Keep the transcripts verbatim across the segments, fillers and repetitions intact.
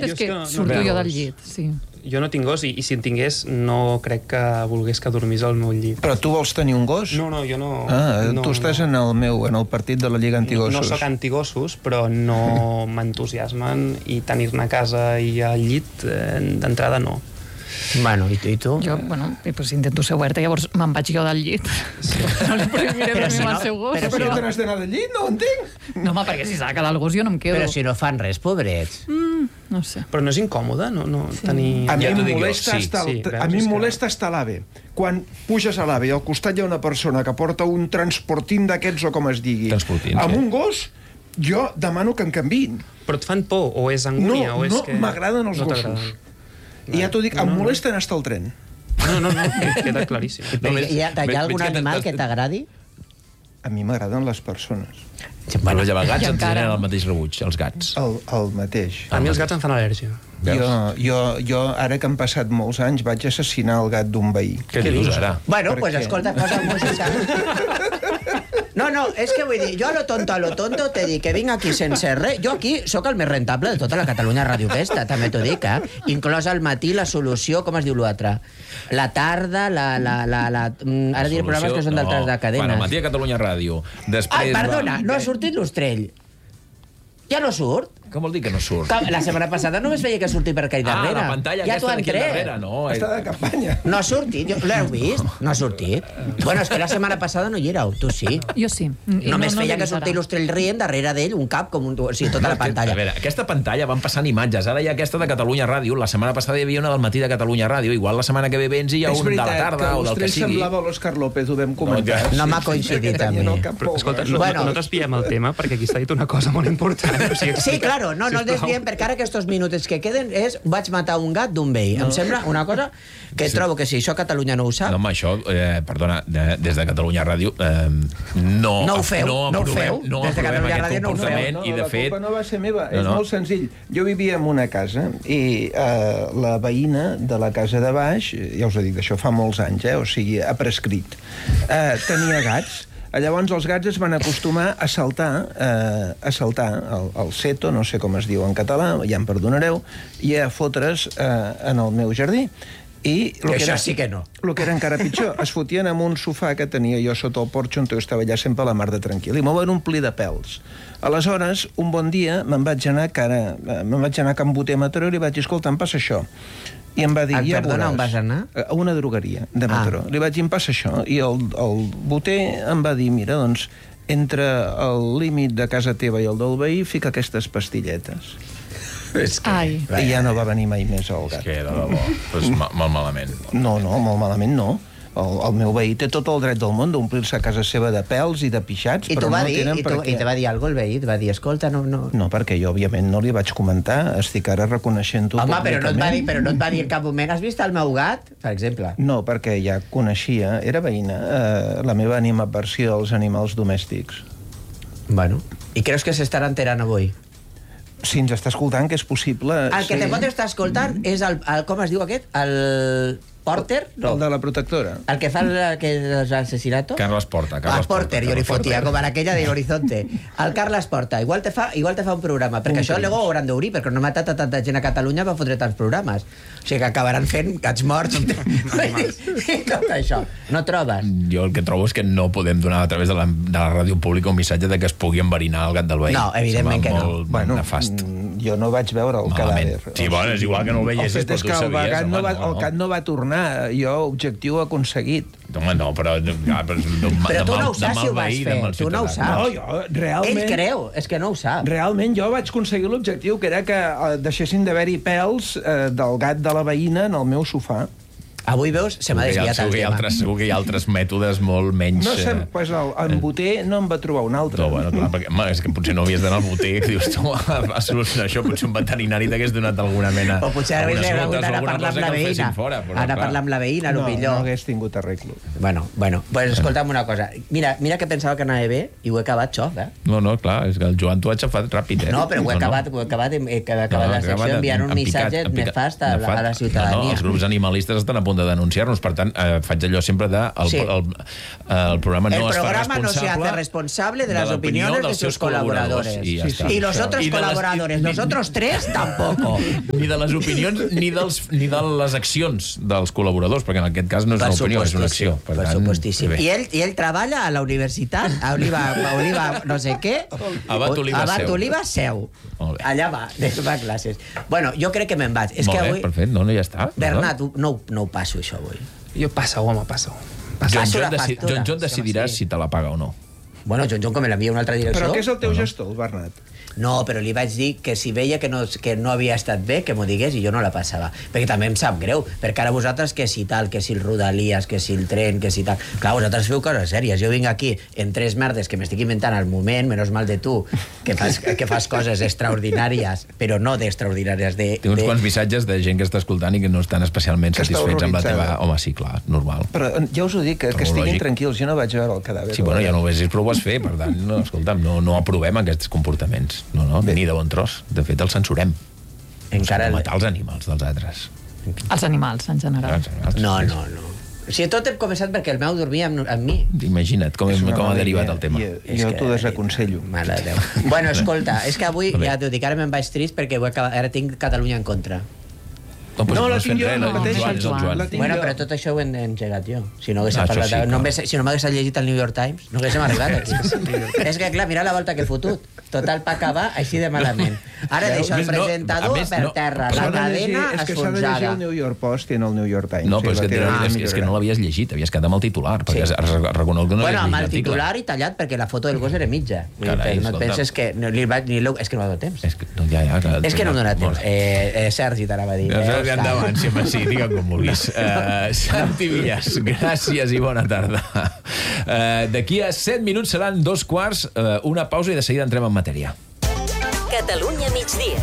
veritat és que surto jo del llit, sí. Jo no tinc gos i, i si en tingués no crec que volgués que dormís al meu llit. Però tu vols tenir un gos? No, no, jo no... Ah, no, tu estàs no. en el meu, en el partit de la Lliga Antigossos. No, no sóc antigossos, però no m'entusiasmen i tenir-ne a casa i al llit, eh, d'entrada no. Bueno, i tu? I tu? Jo, bueno, pues intento ser oberta, llavors me'n vaig jo del llit. Sí. No li prohibiré dormir amb el seu gos. Però, però te n'has d'anar del llit? No ho entenc. No, home, perquè si s'ha de quedar el gos jo no em quedo. Però si no fan res, pobrets. Mm, no sé. Però no és incòmode, no, no sí. tenir... A mi ja em dic molesta, jo, sí, estar, sí, a veus, mi em que... molesta estar a l'AVE. Quan puges a l'AVE i al costat hi ha una persona que porta un transportín d'aquests o com es digui, Transportín, amb sí. un gos, jo demano que em canviïn. Però et fan por o és angúnia? No, o és no que... m'agraden els no gossos. I ja t'ho dic, em molesta anar estar al tren. No, no, no, queda claríssim. Però hi ha, hi ha algun animal que t'agradi? A mi m'agraden les persones. Bueno, ja vegats I ens encara. tenen el mateix rebuig, els gats. El, el mateix. A mi els gats em fan al·lèrgia. Jo, jo, jo, ara que han passat molts anys, vaig assassinar el gat d'un veí. Què dius ara? Bueno, Per pues què? escolta, posa música. No, no, és que vull dir, jo a lo tonto, a lo tonto, te dic que vinc aquí sense res. Jo aquí sóc el més rentable de tota la Catalunya Ràdio Festa, també t'ho dic, eh? Inclòs al matí, la solució, com es diu l'altre? La tarda, la... la, la, la mm, ara diré programes que són d'altres de cadenes. Bueno, al matí a Catalunya Ràdio. Després Ai, perdona, va... no ha sortit l'Ostrell. Ja no surt? Què vol dir que no surt? Que la setmana passada només veia que sortia per aquí darrere. Ah, la pantalla ja aquesta d'aquí al darrere, no. Està de campanya. No ha sortit, jo- l'heu vist? No ha sortit. Bueno, és que la setmana passada no hi éreu, tu sí. Jo sí. I Només no, no feia que l'he vist sortia ara. l'Ostrell rient darrere d'ell, un cap com un... O sigui, tota la pantalla. A veure, aquesta pantalla van passant imatges. Ara hi ha aquesta de Catalunya Ràdio. La setmana passada hi havia una del matí de Catalunya Ràdio. Igual la setmana que ve vens i hi ha És un de la veritat tarda que o del que l'Ostrell sigui. semblava l'Òscar López, ho vam comentar. No m'ha coincidit que a mi. tenien el cap Però, molt escolta, gros. no, Bueno. no t'espiem el tema, perquè aquí s'ha dit una cosa molt important. O sigui, Sí, claro, no, no el desviem, perquè ara aquests minuts que queden és vaig matar un gat d'un veí. Em sembla una cosa que trobo que si això Catalunya no ho sap... No, home, això, eh, perdona, de, des de Catalunya Ràdio eh, no... No ho feu, no, no ho aprovem, feu. no Des de aprovem Catalunya aquest Ràdio no ho feu. comportament No, i, de la fet... culpa no va ser meva, No, és no. molt senzill. Jo vivia en una casa i eh, la veïna de la casa de baix, ja us ho dic, això fa molts anys, eh, o sigui, ha prescrit, eh, tenia gats. Llavors els gats es van acostumar a saltar, eh, a saltar el, el seto, no sé com es diu en català, ja em perdonareu, i a fotre's eh, en el meu jardí. I Que això sí que no. El que era encara pitjor, es fotien amb un sofà que tenia jo sota el porxo on jo estava allà sempre a la mar de tranquil, i m'ho van omplir de pèls. Aleshores, un bon dia me'n vaig anar cara, me'n vaig anar a Can Boter a Mataró i li vaig dir, escolta, em passa això. I em va dir, Ah, ja perdona, veuràs. on vas anar? A una drogueria de Mataró. Ah. Li vaig dir, em passa això. I el, el boter em va dir, mira, doncs, entre el límit de casa teva i el del veí, fica aquestes pastilletes. És que... Ai. I ja no va venir mai més el És gat. que, de debò, doncs ma- molt malament. No, no, molt malament no. El, el meu veí té tot el dret del món d'omplir-se a casa seva de pèls i de pixats, I però t'ho va no dir? tenen I, per tu, què. I te va dir alguna cosa el veí? Et va dir, escolta, no... no... No, perquè jo, òbviament, no li vaig comentar. Estic ara reconeixent-ho Home, però no, et va dir, públicament. però no et va dir en cap moment, has vist el meu gat? Per exemple. No, perquè ja coneixia, era veïna, eh, la meva animadversió als animals domèstics. Bueno. I creus que s'estarà enterant avui? Si ens està escoltant, que és possible... El que sí. te pot estar escoltant és el, el... Com es diu aquest? El... Porter? No. El de la protectora. El que fa el, que els assassinatos? Carles Porta. Ah, Carles Porter, jo li Carles fotia, Porter. com en aquella de l'Horizonte. El Carles Porta, igual te fa, igual te fa un programa, perquè Un això temps. luego ho hauran d'obrir, perquè no ha matat a tanta gent a Catalunya per fotre tants programes. O sigui que acabaran fent gats morts i tot això. No trobes? Jo el que trobo és que no podem donar a través de la, de la ràdio pública un missatge de que es pugui enverinar el gat del veí. No, evidentment Sembla que no. molt Bueno, nefast. mm, jo no vaig veure el Malament. cadàver. Sí, bueno, és igual que no ho veiessis, el fet però és tu que el, sabies, gat no home, va, no, el no. gat no va tornar. Jo, objectiu aconseguit. Home, no, però... Ja, però, Però tu no ho saps si ho vas fer, tu no ho saps. No, jo, realment... Ell creu, és que no ho sap. Realment jo vaig aconseguir l'objectiu, que era que eh, deixessin d'haver-hi pèls eh, del gat de la veïna en el meu sofà. Avui veus, se m'ha desviat el segur que hi ha tema. altres, segur que hi ha altres mètodes molt menys... No sé, eh, pues el, en Boter no em va trobar un altre. No, bueno, clar, perquè, home, és que potser no havies d'anar al boter, que dius, tu, a solucionar això, potser un veterinari t'hagués donat alguna mena... O potser hagués algunes hagut gotes o d'anar a alguna parlar amb cosa la que el fessin veïna. fora, però, Anar a clar. parlar amb la veïna, no, potser. no hagués tingut arreglo. Bueno, bueno, pues escolta'm una cosa. Mira, mira que pensava que anava bé i ho he acabat xof, eh? No, no, clar, és que el Joan t'ho ha aixafat ràpid, eh? No, però ho he No, no. acabat, ho he acabat, he acabat No, no, la ha secció acabat enviant un en picat, missatge en picat, nefast a, la- nefast. a la No, no, ciutadania. els grups animalistes estan a punt punt de denunciar-nos. Per tant, eh, faig allò sempre de... El, Sí. el, el programa no El es fa programa no se responsable hace responsable de las de l'opinió opiniones de dels sus seus col·laboradors. colaboradores. I ja està. Y los Això. otros I de les- colaboradores, ni- nosotros tres, tampoco. Ni de les opinions ni, dels, ni de les accions dels col·laboradors, perquè en aquest cas no és una opinió, és una acció. Per supuestíssim. I ell, I ell treballa a la universitat, a Oliva, a Oliva no sé què. Abat Oliva Abat Seu. Oliva Seu. Molt bé. Allà va, va a classes. Bueno, jo crec que me'n vaig. És Molt que bé, avui... perfecte, no, no, ja està. Bernat, no, no ho passo, això, avui. Jo passa-ho, home, passa-ho. John Passo la John, deci factura. John John decidirà si te la paga o no. Bueno, John John, com me l'envia a una altra direcció... Però què és el teu gestor, el Bernat? No, però li vaig dir que si veia que no, que no havia estat bé, que m'ho digués i jo no la passava. Perquè també em sap greu, perquè ara vosaltres que si tal, que si el Rodalies, que si el tren, que si tal... Clar, vosaltres feu coses sèries. Jo vinc aquí en tres merdes que m'estic inventant al moment, menys mal de tu, que fas, que fas coses extraordinàries, però no d'extraordinàries, de... Tinc uns de... quants missatges de gent que està escoltant i que no estan especialment Que està satisfets amb la teva... horroritzada. Home, sí, clar, normal. Però eh, ja us ho dic, que, que Però estiguin lògic. tranquils. Jo no vaig veure el cadàver. Sí, bueno, ja no ho vegis, però ho vas fer, per tant, no, escolta'm, no, no aprovem aquests comportaments. No, no, ni de bon tros. De fet, els censurem. Encara... No matar els animals dels altres. Els animals, en general. Els animals. No, no, no. Si tot hem començat perquè el meu dormia amb, amb mi. Imagina't com, És una com ha mala derivat idea. el tema. Jo, És jo que- t'ho desaconsello. Mare de Déu. Bueno, escolta, és que avui, Bé. ja t'ho dic, ara me'n vaig trist perquè vull acabar, ara tinc Catalunya en contra. No, doncs No, la has fet tinc jo, res, no el pateixis, Joan, és el Joan. la tinc Bueno, jo. però tot això ho he engegat jo. Si no hagués Ah, això parlat... sí, de... no clar. m'hagués- si no m'hagués llegit el New York Times, no haguéssim arribat aquí. És que, clar, mira la volta que he fotut. Total, pa acabar així de malament. Ara Veus? deixo el A més, no, presentador a més, per no. terra, S'ha la de llegir- cadena és que s'ha de llegir esfonsada. el New York Post i en el New York Times. No, Sí, però és la que, teva tira, vida és, és que no millorarà. l'havies llegit, havies quedat amb el titular, perquè Sí. has, has reconegut que no Bueno, havies amb llegit el l'article. titular i tallat, perquè la foto del gos era mitja. Vull dir, Carai, no et escolta. penses que... No, li vaig, ni l'he- és que no m'ha donat temps. És que, no, ja, ja, que, És que no em dona Molt temps. bé. Eh, eh, Sergi t'anava a dir. Ja, Eh, ja, Òscar. endavant, sempre sí, digue'm com vulguis. Uh, Santi Villas, gràcies i bona tarda. Uh, D'aquí a set minuts seran dos quarts, uh, una pausa i de seguida entrem en matèria. Catalunya migdia.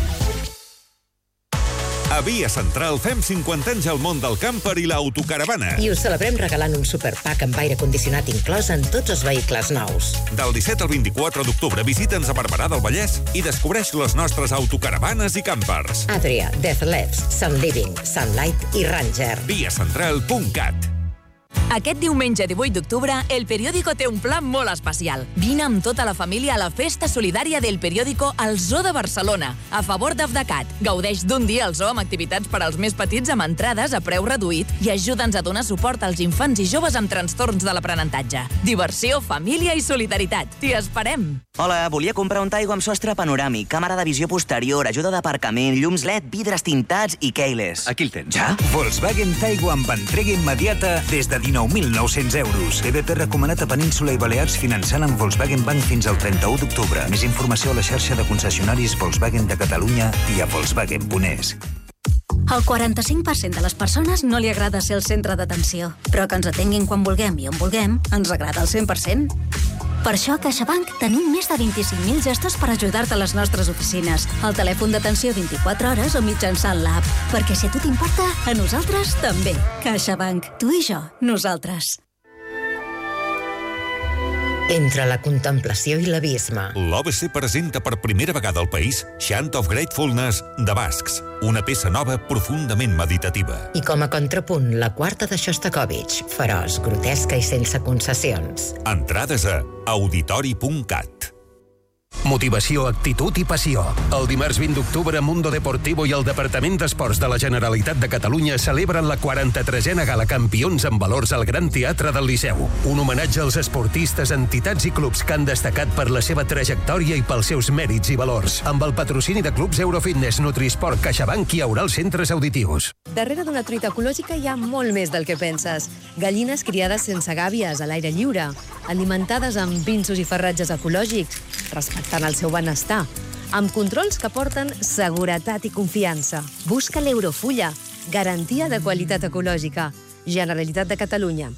A Via Central fem cinquanta anys al món del camper i l'autocaravana. I ho celebrem regalant un superpack amb aire condicionat inclòs en tots els vehicles nous. Del disset al vint-i-quatre d'octubre visita'ns a Barberà del Vallès i descobreix les nostres autocaravanes i campers. Adria, Death Labs, Sun Living, Sunlight i Ranger. via central punt cat. Aquest diumenge divuit d'octubre, El Periódico té un pla molt especial. Vine amb tota la família a la festa solidària del Periódico al Zoo de Barcelona, a favor d'Afdecat. Gaudeix d'un dia al zoo amb activitats per als més petits amb entrades a preu reduït i ajuda'ns a donar suport als infants i joves amb trastorns de l'aprenentatge. Diversió, família i solidaritat. T'hi esperem! Hola, volia comprar un Taigo amb sostre panoràmic, càmera de visió posterior, ajuda d'aparcament, llums L E D, vidres tintats i keyless. Aquí el tens. Ja? Volkswagen Taigo amb entrega immediata des de dinou mil nou-cents euros. E B P recomanat a Península i Balears finançant amb Volkswagen Bank fins al trenta-u d'octubre. Més informació a la xarxa de concessionaris Volkswagen de Catalunya i a volkswagen punt es. Al quaranta-cinc per cent de les persones no li agrada ser el centre d'atenció, però que ens atenguin quan vulguem i on vulguem ens agrada al cent per cent. Per això a CaixaBank tenim més de vint-i-cinc mil gestos per ajudar-te a les nostres oficines, al telèfon d'atenció vint-i-quatre hores o mitjançant l'app. Perquè si a tu t'importa, a nosaltres també. CaixaBank. Tu i jo. Nosaltres. Entre la contemplació i l'abisme. L'O B C presenta per primera vegada al país Chant of Gratefulness de Bascs, una peça nova profundament meditativa. I com a contrapunt, la quarta de Shostakovich, feroç, grotesca i sense concessions. Entrades a auditori punt cat. Motivació, actitud i passió. El dimarts vint d'octubre, Mundo Deportivo i el Departament d'Esports de la Generalitat de Catalunya celebren la quaranta-tresena Gala Campions en valors al Gran Teatre del Liceu. Un homenatge als esportistes, entitats i clubs que han destacat per la seva trajectòria i pels seus mèrits i valors. Amb el patrocini de clubs Eurofitness, Nutrisport, CaixaBank i Aural Centres Auditius. Darrere d'una truita ecològica hi ha molt més del que penses. Gallines criades sense gàbies, a l'aire lliure, alimentades amb pinsos i farratges ecològics, respectant el seu benestar, amb controls que porten seguretat i confiança. Busca l'Eurofulla, garantia de qualitat ecològica. Generalitat de Catalunya.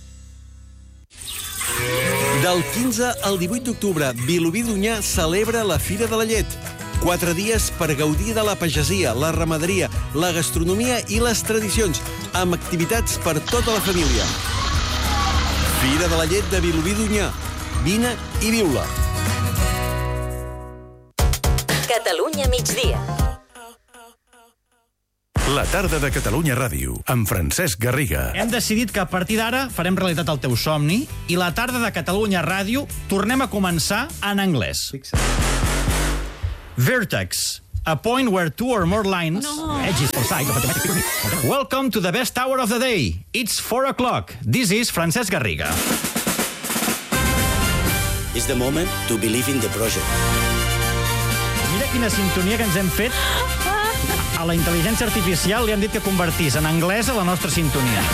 Del quinze al divuit d'octubre, Vilobí d'Onyar celebra la Fira de la Llet. Quatre dies per gaudir de la pagesia, la ramaderia, la gastronomia i les tradicions, amb activitats per tota la família. Fira de la Llet de Vilobí d'Onyar. Vine i viu-la. Catalunya migdia. La tarda de Catalunya Ràdio, amb Francesc Garriga. Hem decidit que a partir d'ara farem realitat el teu somni i la tarda de Catalunya Ràdio tornem a començar en anglès. Vertex, a point where two or more lines, no. edges or sides of a geometric figure. Welcome to the best hour of the day. It's four o'clock. This is Francesc Garriga. It's the moment to believe in the project. Mira quina sintonia que ens hem fet. A la intel·ligència artificial li han dit que convertís en anglès a la nostra sintonia.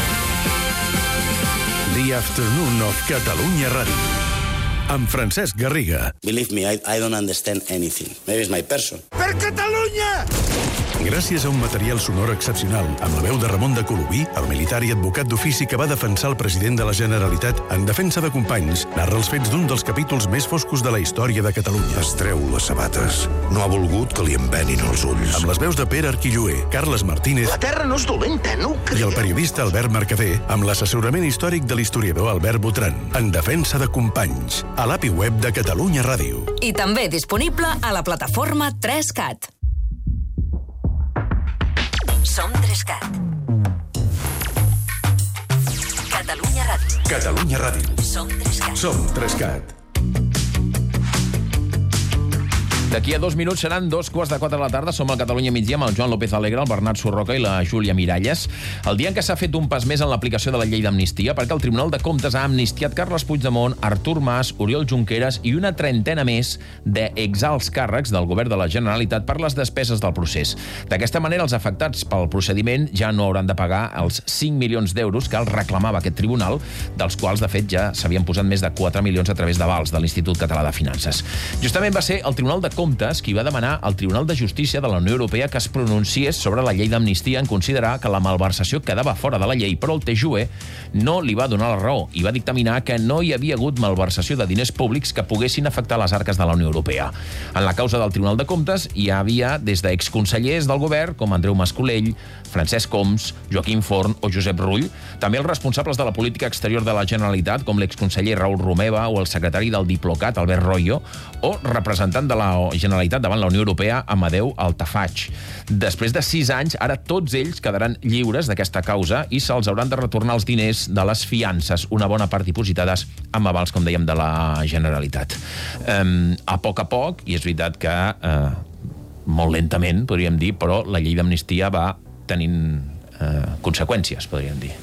The Afternoon of Catalunya Ràdio, amb Francesc Garriga. Believe me, I, I don't understand anything. Maybe it's my person. Per Catalunya! Gràcies a un material sonor excepcional, amb la veu de Ramon de Colobí, el militar i advocat d'ofici que va defensar el president de la Generalitat en defensa de companys, narra els fets d'un dels capítols més foscos de la història de Catalunya. Es treu les sabates. No ha volgut que li envenin els ulls. Amb les veus de Pere Arquilloé, Carles Martínez... La terra no és dolenta, no ho creieu. I el periodista Albert Mercader, amb l'assessorament històric de l'historiador Albert Botran, en defensa de companys, a l'A P I web de Catalunya Ràdio. I també disponible a la plataforma tres cat. Som tres cat. Catalunya Ràdio. Catalunya Ràdio. Som tres cat. Som tres cat. D'aquí a dos minuts seran dos quarts de quatre de la tarda. Som al Catalunya Migdia amb el Joan López Alegre, el Bernat Surroca i la Júlia Miralles. El dia en què s'ha fet un pas més en l'aplicació de la llei d'amnistia, perquè el Tribunal de Comptes ha amnistiat Carles Puigdemont, Artur Mas, Oriol Junqueras i una trentena més d'exalts càrrecs del govern de la Generalitat per les despeses del procés. D'aquesta manera, els afectats pel procediment ja no hauran de pagar els cinc milions d'euros que els reclamava aquest tribunal, dels quals, de fet, ja s'havien posat més de quatre milions a través d'avals de l'Institut Català de Finances. Justament va ser el Tribunal de Comptes qui va demanar al Tribunal de Justícia de la Unió Europea que es pronunciés sobre la llei d'amnistia en considerar que la malversació quedava fora de la llei, però el T J U E no li va donar la raó i va dictaminar que no hi havia hagut malversació de diners públics que poguessin afectar les arques de la Unió Europea. En la causa del Tribunal de Comptes hi havia des d'exconsellers del govern com Andreu Mascolell, Francesc Homs, Joaquim Forn o Josep Rull, també els responsables de la política exterior de la Generalitat com l'exconseller Raül Romeva o el secretari del Diplocat, Albert Royo, o representant de la Generalitat davant la Unió Europea, Amadeu Altafaj. Després de sis anys, ara tots ells quedaran lliures d'aquesta causa i se'ls hauran de retornar els diners de les fiances, una bona part dipositades amb avals, com dèiem, de la Generalitat. Um, a poc a poc, i és veritat que uh, molt lentament, podríem dir, però la llei d'amnistia va tenint uh, conseqüències, podríem dir.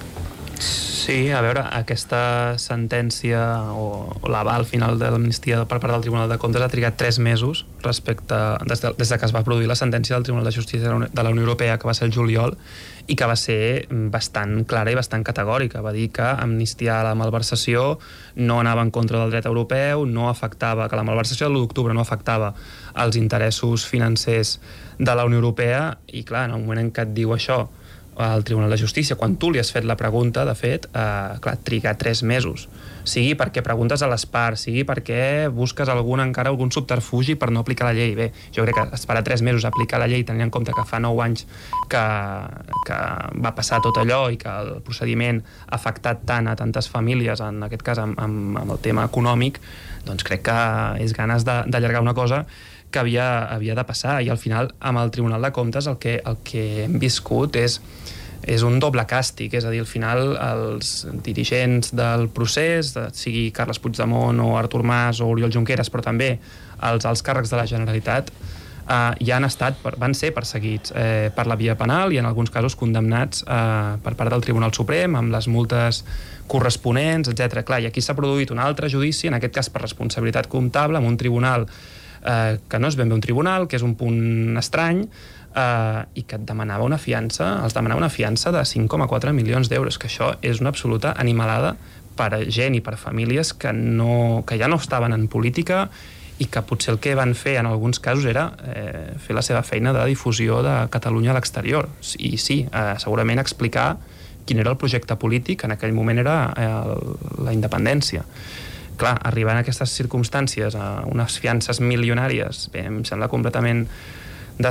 Sí, a veure, aquesta sentència o, o l'aval final de l'amnistia per part del Tribunal de Comptes ha trigat tres mesos respecte, des de, des de que es va produir la sentència del Tribunal de Justícia de la Unió Europea, que va ser el juliol, i que va ser bastant clara i bastant categòrica. Va dir que amnistiar la malversació no anava en contra del dret europeu, no afectava, que la malversació de l'u d'octubre no afectava els interessos financers de la Unió Europea, i clar, en el moment en què et diu això al Tribunal de Justícia, quan tu li has fet la pregunta, de fet, eh, clar, triga tres mesos. Sigui perquè preguntes a les parts, sigui perquè busques algun, encara algun subterfugi per no aplicar la llei. Bé, jo crec que esperar tres mesos a aplicar la llei, tenint en compte que fa nou anys que, que va passar tot allò i que el procediment ha afectat tant a tantes famílies, en aquest cas amb, amb, amb el tema econòmic, doncs crec que és ganes d'allargar una cosa que havia, havia de passar, i al final amb el Tribunal de Comptes el que, el que hem viscut és, és un doble càstig, és a dir, al final els dirigents del procés, sigui Carles Puigdemont o Artur Mas o Oriol Junqueras, però també els alts càrrecs de la Generalitat, eh, ja han estat, van ser perseguits eh, per la via penal i en alguns casos condemnats eh, per part del Tribunal Suprem amb les multes corresponents, etcètera. Clar, i aquí s'ha produït un altre judici, en aquest cas per responsabilitat comptable, amb un tribunal Eh, que no és ben bé un tribunal, que és un punt estrany, eh, i que et demanava una fiança, els demanava una fiança de cinc coma quatre milions d'euros, que això és una absoluta animalada per a gent i per a famílies que, no, que ja no estaven en política i que potser el que van fer en alguns casos era eh, fer la seva feina de difusió de Catalunya a l'exterior. I sí, eh, segurament explicar quin era el projecte polític, en aquell moment era eh, la independència. Clar, arribant a aquestes circumstàncies, a unes fiances milionàries, bé, em sembla completament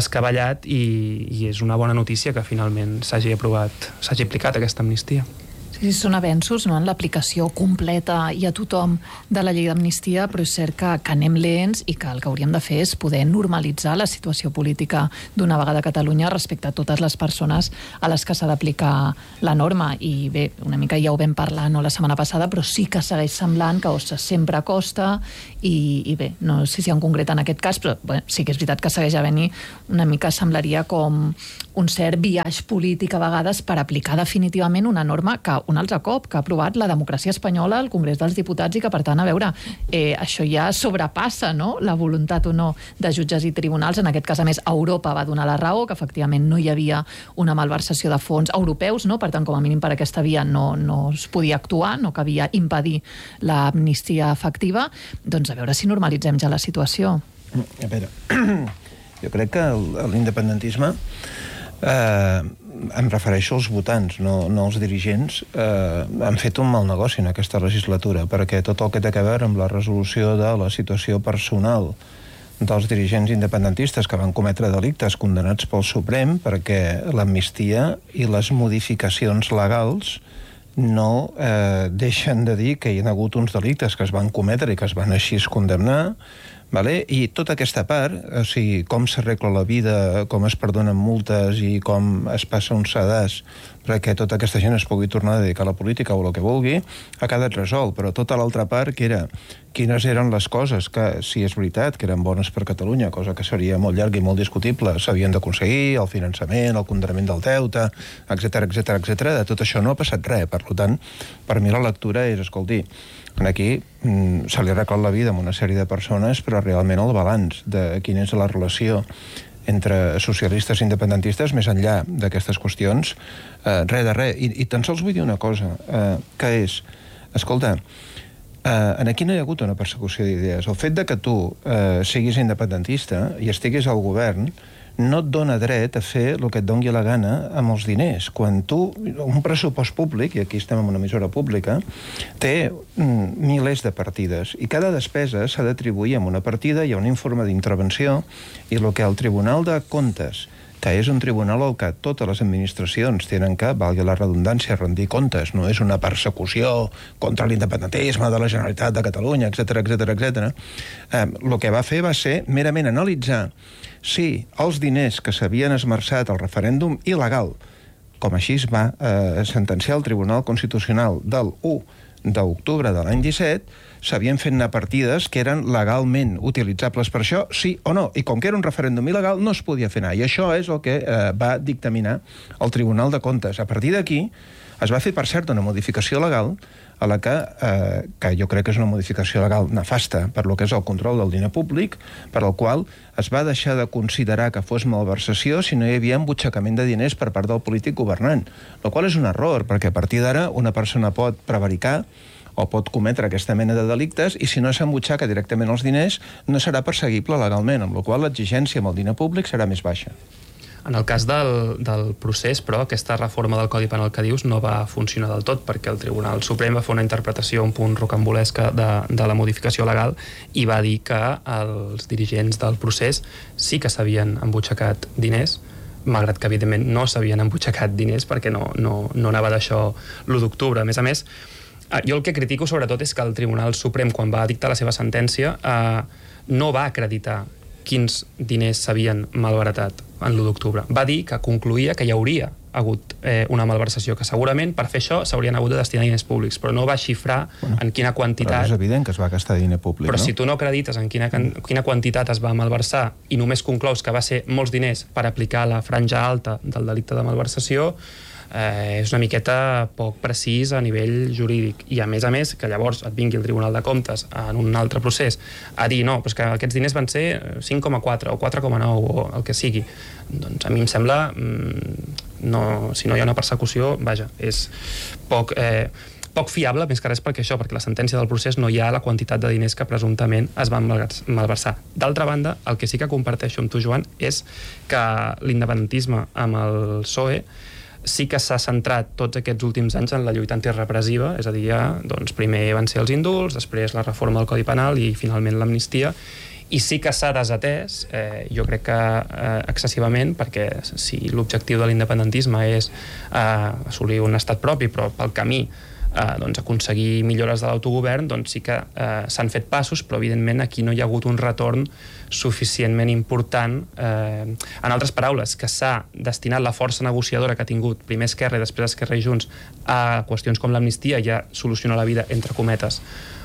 descabellat, i, i és una bona notícia que finalment s'hagi aprovat, s'hagi aplicat aquesta amnistia. Sí, són avenços, no?, en l'aplicació completa i a tothom de la llei d'amnistia, però és cert que, que anem lents i que el que hauríem de fer és poder normalitzar la situació política d'una vegada a Catalunya respecte a totes les persones a les que s'ha d'aplicar la norma. I bé, una mica ja ho vam parlar no la setmana passada, però sí que segueix semblant que Ossa sempre costa i, i bé, no sé si en concret en aquest cas, però bé, sí que és veritat que segueix havent-hi una mica, semblaria com un cert biaix polític a vegades per aplicar definitivament una norma que un altre cop, que ha aprovat la democràcia espanyola al Congrés dels Diputats i que, per tant, a veure, eh, això ja sobrepassa, no?, la voluntat o no de jutges i tribunals. En aquest cas, a més, Europa va donar la raó, que efectivament no hi havia una malversació de fons europeus, no?, per tant, com a mínim per aquesta via no, no es podia actuar, no calia impedir l'amnistia efectiva. Doncs a veure si normalitzem ja la situació. A veure, jo crec que l'independentisme, eh, em refereixo als votants, no, no als dirigents, eh, han fet un mal negoci en aquesta legislatura, perquè tot el que té a veure amb la resolució de la situació personal dels dirigents independentistes que van cometre delictes condenats pel Suprem, perquè l'amnistia i les modificacions legals no eh, deixen de dir que hi ha hagut uns delictes que es van cometre i que es van així condemnar, vale? I tota aquesta part, o sigui, com s'arregla la vida, com es perdonen multes i com es passa un sedàs perquè tota aquesta gent es pugui tornar a dedicar a la política o el que vulgui, ha quedat resolt. Però tota l'altra part, que era quines eren les coses que, si és veritat, que eren bones per Catalunya, cosa que seria molt llarga i molt discutible, s'havien d'aconseguir, el finançament, el condonament del deute, etcètera, etcètera, etcètera. De tot això no ha passat res. Per tant, per mi la lectura és, escolti, aquí mm, se li ha arreglat la vida amb una sèrie de persones, però realment el balanç de quina és la relació entre socialistes i independentistes, més enllà d'aquestes qüestions, eh, res de res. I, I tan sols vull dir una cosa, eh, que és, escolta, eh, aquí no hi ha hagut una persecució d'idees. El fet de que tu eh, siguis independentista i estiguis al govern no et dona dret a fer el que et doni la gana amb els diners. Quan tu, un pressupost públic, i aquí estem en una emissora pública, té mm, milers de partides, i cada despesa s'ha d'atribuir amb una partida, hi ha un informe d'intervenció, i el que el Tribunal de Comptes, que és un tribunal al que totes les administracions tenen que, valgui la redundància, rendir comptes, no és una persecució contra l'independentisme de la Generalitat de Catalunya, etcètera, etcètera, etcètera. Eh, el que va fer va ser merament analitzar si els diners que s'havien esmerçat al referèndum il·legal, com així es va eh, sentenciar el Tribunal Constitucional del u d'octubre de l'any disset, s'havien fet anar partides que eren legalment utilitzables per això, sí o no. I com que era un referèndum il·legal, no es podia fer anar. I això és el que eh, va dictaminar el Tribunal de Comptes. A partir d'aquí es va fer, per cert, una modificació legal a la que, eh, que jo crec que és una modificació legal nefasta per lo que és el control del diner públic, per al qual es va deixar de considerar que fos malversació si no hi havia embutxacament de diners per part del polític governant, el qual és un error, perquè a partir d'ara una persona pot prevaricar o pot cometre aquesta mena de delictes i si no s'embutxaca directament els diners no serà perseguible legalment, amb la qual l'exigència amb el diner públic serà més baixa. En el cas del, del procés, però, aquesta reforma del Codi Penal que dius no va funcionar del tot, perquè el Tribunal Suprem va fer una interpretació un punt rocambolesca de, de la modificació legal i va dir que els dirigents del procés sí que s'havien embutxacat diners, malgrat que, evidentment, no s'havien embutxacat diners perquè no, no, no anava d'això l'u d'octubre. A més a més, jo el que critico sobretot és que el Tribunal Suprem, quan va dictar la seva sentència, eh, no va acreditar quins diners s'havien malbaratat en l'u d'octubre. Va dir que concluïa que hi hauria hagut eh, una malversació, que segurament per fer això s'haurien hagut de destinar diners públics, però no va xifrar bueno, en quina quantitat... Però és evident que es va gastar diner públic, però no? si tu no acredites en quina, quina quantitat es va malversar i només conclous que va ser molts diners per aplicar la franja alta del delicte de malversació, eh, és una miqueta poc precís a nivell jurídic. I a més a més, que llavors et vingui el Tribunal de Comptes en un altre procés a dir no, però que aquests diners van ser cinc coma quatre o quatre coma nou o el que sigui, doncs a mi em sembla no, si no hi ha una persecució, vaja, és poc... Eh, poc fiable, més que res perquè això, perquè la sentència del procés no hi ha la quantitat de diners que presumptament es van malversar. D'altra banda, el que sí que comparteixo amb tu, Joan, és que l'independentisme amb el P S O E sí que s'ha centrat tots aquests últims anys en la lluita antirepressiva, és a dir, ja, doncs, primer van ser els indults, després la reforma del Codi Penal i finalment l'amnistia, I sí que s'ha desatès, eh, jo crec que eh, excessivament, perquè si l'objectiu de l'independentisme és eh, assolir un estat propi, però pel camí eh, doncs aconseguir millores de l'autogovern, doncs sí que eh, s'han fet passos, però evidentment aquí no hi ha hagut un retorn suficientment important. Eh, en altres paraules, que s'ha destinat la força negociadora que ha tingut primer Esquerra i després Esquerra i Junts a qüestions com l'amnistia i a solucionar la vida, entre cometes,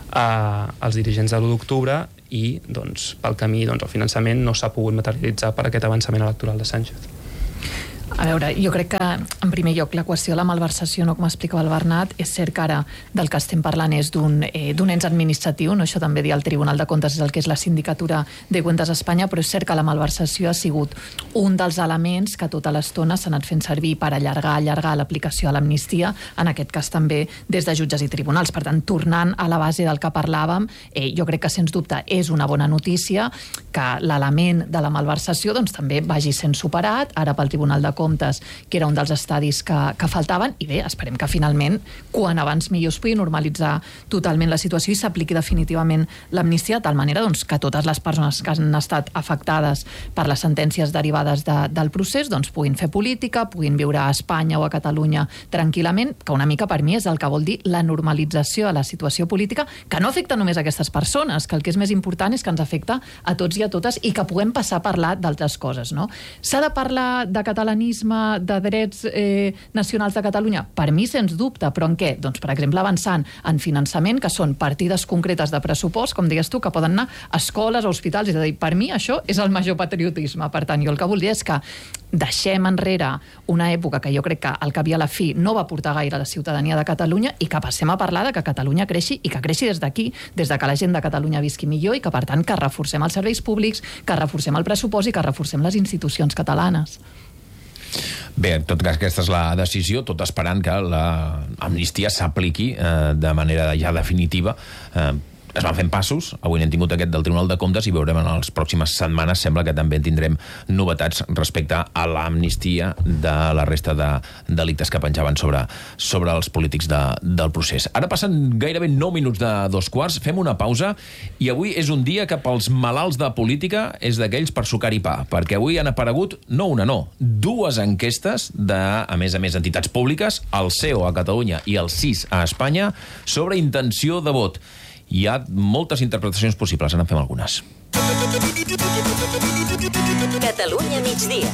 a, als dirigents de l'u d'octubre, i doncs, pel camí doncs, el finançament no s'ha pogut materialitzar per aquest avançament electoral de Sánchez. A veure, jo crec que, en primer lloc, la qüestió de la malversació, no, com explicava el Bernat, és cert que ara del que estem parlant és d'un eh, d'un ens administratiu, no? Això també dir el Tribunal de Comptes és el que és la Sindicatura de Cuentas d'Espanya, però és cert que la malversació ha sigut un dels elements que tota l'estona s'ha anat fent servir per allargar, allargar l'aplicació a l'amnistia, en aquest cas també des de jutges i tribunals. Per tant, tornant a la base del que parlàvem, eh, jo crec que, sens dubte, és una bona notícia que l'element de la malversació doncs, també vagi sent superat, ara pel Tribunal de Comptes, que era un dels estadis que, que faltaven, i bé, esperem que finalment, quan abans millor es pugui normalitzar totalment la situació i s'apliqui definitivament l'amnistia, de tal manera doncs, que totes les persones que han estat afectades per les sentències derivades de, del procés doncs, puguin fer política, puguin viure a Espanya o a Catalunya tranquil·lament, que una mica per mi és el que vol dir la normalització de la situació política, que no afecta només a aquestes persones, que el que és més important és que ens afecta a tots i a totes i que puguem passar a parlar d'altres coses. No? S'ha de parlar de catalanisme, de drets eh, nacionals de Catalunya? Per mi, sens dubte, però en què? Doncs, per exemple, avançant en finançament, que són partides concretes de pressupost, com digues tu, que poden anar a escoles, a hospitals, és a dir, per mi això és el major patriotisme. Per tant, jo el que volia és que deixem enrere una època que jo crec que al cap i a la fi no va portar gaire a la ciutadania de Catalunya i que passem a parlar de que Catalunya creixi i que creixi des d'aquí, des de que la gent de Catalunya visqui millor i que, per tant, que reforcem els serveis públics, que reforcem el pressupost i que reforcem les institucions catalanes. Bé, en tot cas, aquesta és la decisió, tot esperant que l'amnistia s'apliqui eh, de manera ja definitiva. Eh, es van fent passos, avui n'hem tingut aquest del Tribunal de Comptes i veurem en les pròximes setmanes, sembla que també tindrem novetats respecte a l'amnistia de la resta de delictes que penjaven sobre, sobre els polítics de, del procés. Ara passen gairebé nou minuts de dos quarts, fem una pausa i avui és un dia que pels malalts de política és d'aquells per sucar i pa, perquè avui han aparegut, no una no, dues enquestes de, a més a més, entitats públiques, el C E O a Catalunya i el C I S a Espanya, sobre intenció de vot. Hi ha moltes interpretacions possibles, en fem algunes. Catalunya migdia.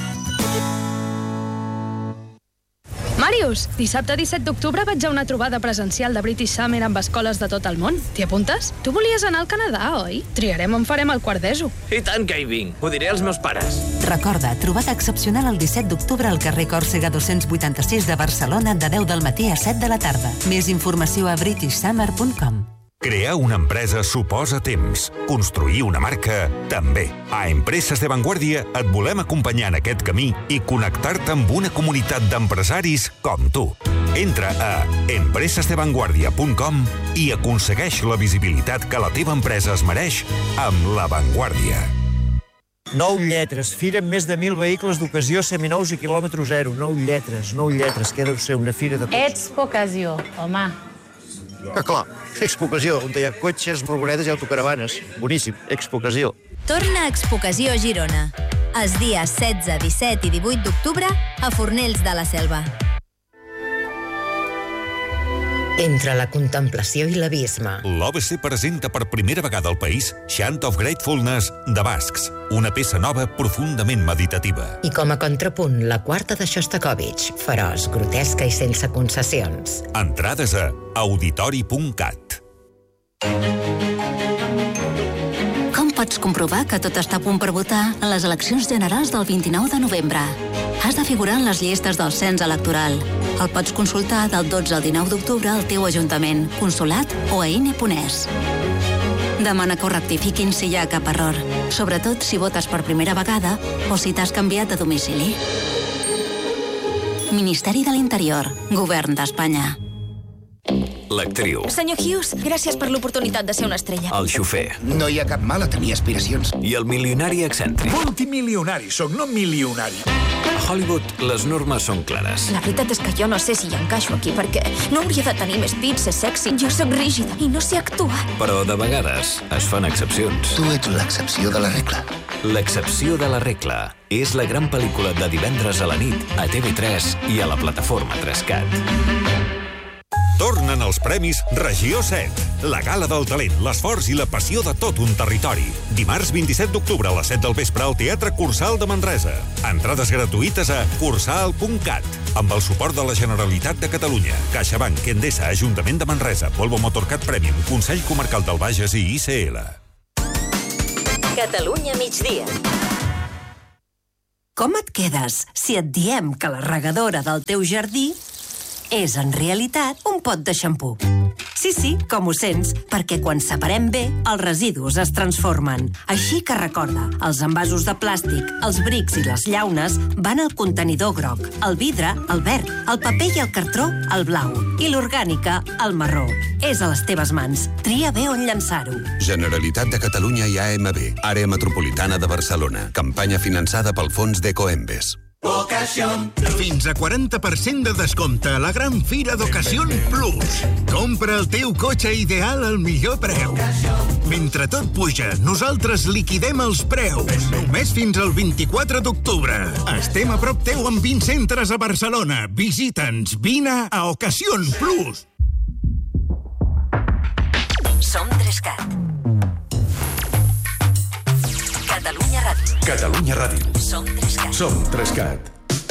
Màrius, dissabte disset d'octubre vaig a una trobada presencial de British Summer amb escoles de tot el món. T'hi apuntes? Tu volies anar al Canadà, oi? Triarem on farem el quart d'ESO. I tant que hi vinc. Ho diré als meus pares. Recorda, trobada excepcional el disset d'octubre al carrer Còrsega dos-cents vuitanta-sis de Barcelona de deu del matí a set de la tarda. Més informació a british summer punt com. Crear una empresa suposa temps. Construir una marca, també. A Empreses de Vanguardia et volem acompanyar en aquest camí i connectar-te amb una comunitat d'empresaris com tu. Entra a empreses de vanguardia punt com i aconsegueix la visibilitat que la teva empresa es mereix amb La Vanguardia. Nou lletres, fira amb més de mil vehicles d'ocasió, seminous i quilòmetre zero. Nou lletres, nou lletres, que deu ser una fira de cotxes. Expo Ocasió, home. Que clar, Expo Ocasió, on hi ha cotxes, furgonetes i autocaravanes. Boníssim, Expo Ocasió. Torna a Expo Ocasió a Girona. Els dies setze, disset i divuit d'octubre a Fornells de la Selva. Entre la contemplació i l'abisme. L'O B C presenta per primera vegada al país Chant of Gratefulness de Bascs, una peça nova profundament meditativa. I com a contrapunt, la quarta de Shostakovich, feroç, grotesca i sense concessions. Entrades a auditori punt cat. Com pots comprovar que tot està a punt per votar en les eleccions generals del vint-i-nou de novembre? Has de figurar en les llistes del cens electoral. El pots consultar del dotze al dinou d'octubre al teu ajuntament, consolat o a ine punt es. Demana que ho rectifiquin si hi ha cap error, sobretot si votes per primera vegada o si t'has canviat de domicili. Ministeri de l'Interior, Govern d'Espanya. L'actriu. Senyor Hughes, gràcies per l'oportunitat de ser una estrella. El xofer. No hi ha cap mal a tenir aspiracions. I el milionari excèntric. Multimilionari, soc, no milionari. A Hollywood, les normes són clares. La veritat és que jo no sé si hi encaixo aquí, perquè no hauria de tenir més pits, ser sexy. Jo sóc rígida i no sé actuar. Però de vegades es fan excepcions. Tu ets l'excepció de la regla. L'excepció de la regla és la gran pel·lícula de divendres a la nit a T V tres i a la plataforma Trescat. Tornen els premis Regió set. La gala del talent, l'esforç i la passió de tot un territori. Dimarts vint-i-set d'octubre a les set del vespre al Teatre Cursal de Manresa. Entrades gratuïtes a cursal punt cat. Amb el suport de la Generalitat de Catalunya, CaixaBank, Endesa, Ajuntament de Manresa, Volvo Motorcat Premium, Consell Comarcal del Bages i I C L. Catalunya migdia. Com et quedes si et diem que la regadora del teu jardí és, en realitat, un pot de xampú? Sí, sí, com ho sents, perquè quan separem bé, els residus es transformen. Així que recorda, els envasos de plàstic, els brics i les llaunes van al contenidor groc, el vidre, el verd, el paper i el cartró, el blau, i l'orgànica, el marró. És a les teves mans. Tria bé on llançar-ho. Generalitat de Catalunya i A M B, Àrea Metropolitana de Barcelona. Campanya finançada pel fons d'Ecoembes. Ocasión. Fins a quaranta per cent de descompte a la gran fira d'Ocasión Plus. Compra el teu cotxe ideal al millor preu. Mentre tot puja, nosaltres liquidem els preus. Només fins al vint-i-quatre d'octubre. Estem a prop teu amb vint centres a Barcelona. Visita'ns. Vine a Ocasión Plus. Som Trescat. Catalunya Ràdio. Catalunya Ràdio. Som Trescat. Som Trescat.